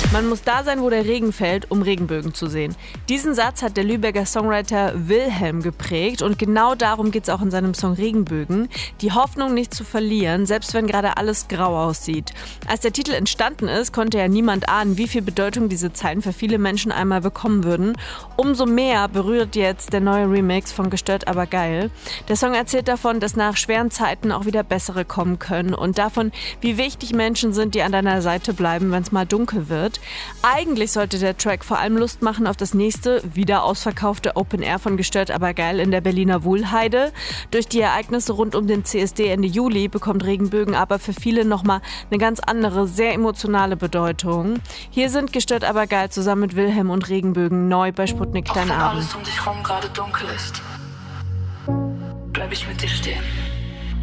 Man muss da sein, wo der Regen fällt, um Regenbögen zu sehen. Diesen Satz hat der Lübecker Songwriter Wilhelm geprägt und genau darum geht es auch in seinem Song Regenbögen. Die Hoffnung nicht zu verlieren, selbst wenn gerade alles grau aussieht. Als der Titel entstanden ist, konnte ja niemand ahnen, wie viel Bedeutung diese Zeilen für viele Menschen einmal bekommen würden. Umso mehr berührt jetzt der neue Remix von Gestört aber geil. Der Song erzählt davon, dass nach schweren Zeiten auch wieder bessere kommen können und davon, wie wichtig Menschen sind, die an deiner Seite bleiben, wenn es mal dunkel wird. Eigentlich sollte der Track vor allem Lust machen auf das nächste, wieder ausverkaufte Open Air von Gestört aber geil in der Berliner Wuhlheide. Durch die Ereignisse rund um den CSD Ende Juli bekommt Regenbögen aber für viele nochmal eine ganz andere, sehr emotionale Bedeutung. Hier sind Gestört aber geil zusammen mit Wilhelm und Regenbögen neu bei Sputnik Kleinabend. Auch wenn alles um dich rum gerade dunkel ist, bleib ich mit dir stehen.